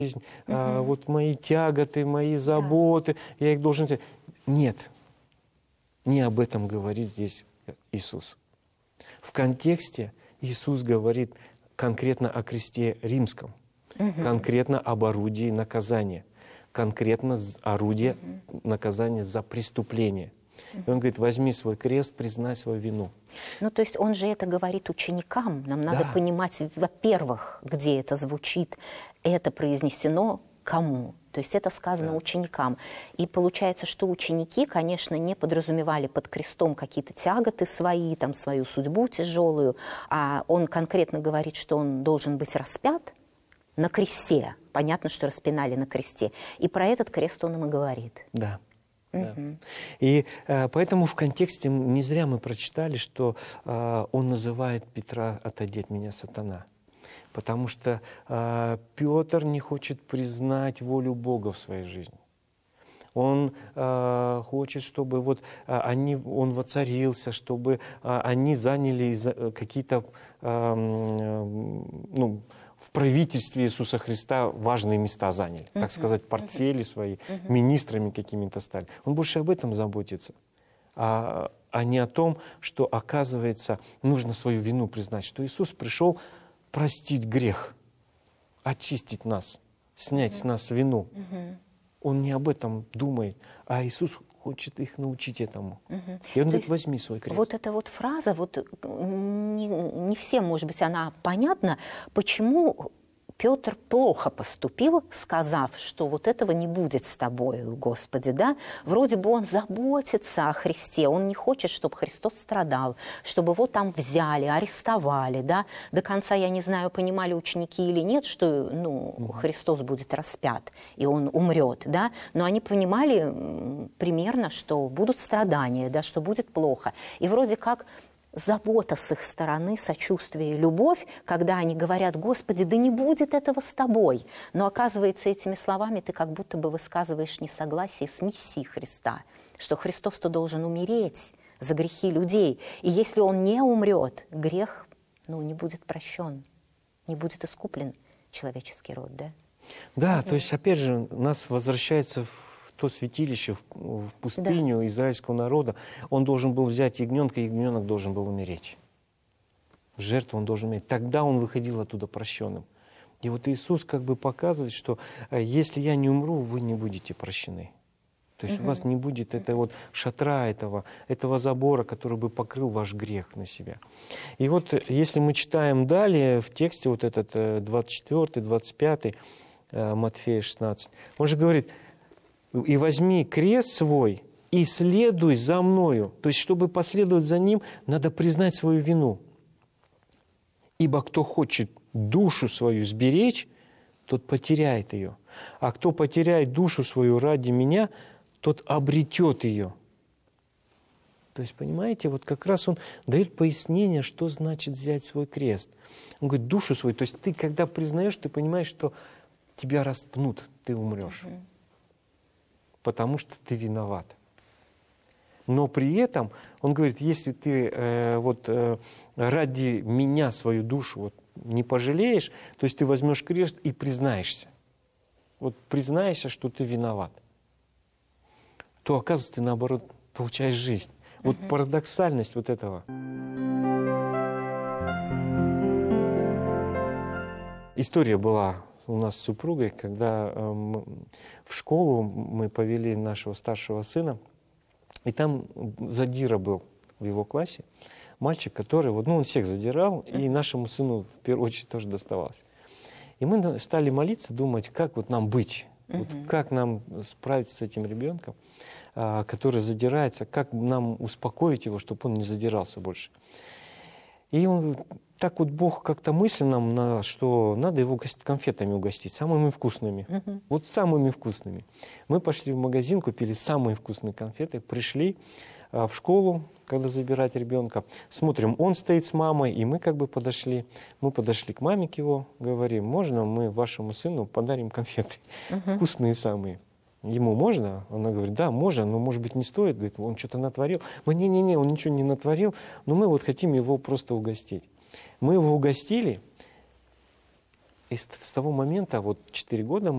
жизнь, вот мои тяготы, мои заботы, я их должен взять. Нет, не об этом говорит здесь Иисус. В контексте Иисус говорит конкретно о кресте римском, конкретно об орудии наказания, конкретно орудие наказания за преступление. И он говорит, возьми свой крест, признай свою вину. Ну, то есть он же это говорит ученикам. Нам надо понимать, во-первых, где это звучит, это произнесено кому. То есть это сказано ученикам. И получается, что ученики, конечно, не подразумевали под крестом какие-то тяготы свои, там, свою судьбу тяжелую, а он конкретно говорит, что он должен быть распят на кресте. Понятно, что распинали на кресте. И про этот крест он им и говорит. Да. Да. И поэтому в контексте не зря мы прочитали, что он называет Петра «отойди от меня, сатана». Потому что Петр не хочет признать волю Бога в своей жизни. Он хочет, чтобы вот он воцарился, чтобы они заняли какие-то в правительстве Иисуса Христа важные места заняли, так сказать, портфели свои, министрами какими-то стали. Он больше об этом заботится, а не о том, что, оказывается, нужно свою вину признать, что Иисус пришел простить грех, очистить нас, снять с нас вину. Он не об этом думает, а Иисус хочет их научить этому. И он говорит, возьми свой крест. Вот эта вот фраза, вот не всем, может быть, она понятна, почему Петр плохо поступил, сказав, что вот этого не будет с тобою, Господи, да? Вроде бы он заботится о Христе, он не хочет, чтобы Христос страдал, чтобы его там взяли, арестовали, да? До конца, я не знаю, понимали ученики или нет, что, Христос будет распят, и он умрет, да? Но они понимали примерно, что будут страдания, да, что будет плохо. И вроде как забота с их стороны, сочувствие и любовь, когда они говорят, Господи, да не будет этого с тобой. Но оказывается, этими словами ты как будто бы высказываешь несогласие с миссией Христа, что Христос-то должен умереть за грехи людей. И если он не умрет, грех, не будет прощен, не будет искуплен человеческий род, да? Да, то есть, опять же, нас возвращается в то святилище, в пустыню израильского народа. Он должен был взять ягненка, и ягненок должен был умереть. В жертву он должен умереть. Тогда он выходил оттуда прощенным. И вот Иисус как бы показывает, что если я не умру, вы не будете прощены. То есть у вас не будет этого вот шатра, этого забора, который бы покрыл ваш грех на себя. И вот если мы читаем далее в тексте вот этот 24-25 Матфея 16, он же говорит, и возьми крест свой и следуй за мною. То есть, чтобы последовать за ним, надо признать свою вину. Ибо кто хочет душу свою сберечь, тот потеряет ее. А кто потеряет душу свою ради меня, тот обретет ее. То есть, понимаете, вот как раз он дает пояснение, что значит взять свой крест. Он говорит, душу свою. То есть, ты, когда признаешь, ты понимаешь, что тебя распнут, ты умрешь. Потому что ты виноват. Но при этом, он говорит, если ты ради меня свою душу не пожалеешь, то есть ты возьмешь крест и признаешься. Вот признаешься, что ты виноват. То, оказывается, ты, наоборот, получаешь жизнь. Вот парадоксальность вот этого. История была у нас с супругой, когда в школу мы повели нашего старшего сына, и там задира был в его классе, мальчик, который, он всех задирал, и нашему сыну в первую очередь тоже доставалось. И мы стали молиться, думать, как нам быть, как нам справиться с этим ребенком, который задирается, как нам успокоить его, чтобы он не задирался больше. И так Бог как-то мыслил нам, что надо его конфетами угостить, самыми вкусными. Вот самыми вкусными. Мы пошли в магазин, купили самые вкусные конфеты, пришли в школу, когда забирать ребенка. Смотрим, он стоит с мамой, и мы подошли. Мы подошли к маме к его, говорим, можно мы вашему сыну подарим конфеты? Вкусные самые. Ему можно? Она говорит, да, можно, но, может быть, не стоит. Говорит, он что-то натворил. Мы, не-не-не, он ничего не натворил, но мы хотим его просто угостить. Мы его угостили, и с того момента, 4 года